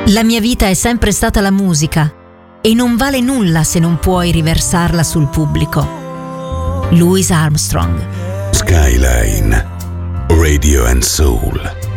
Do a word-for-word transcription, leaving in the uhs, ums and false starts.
La mia vita è sempre stata la musica e non vale nulla se non puoi riversarla sul pubblico. Louis Armstrong. Skyline Radio and Soul.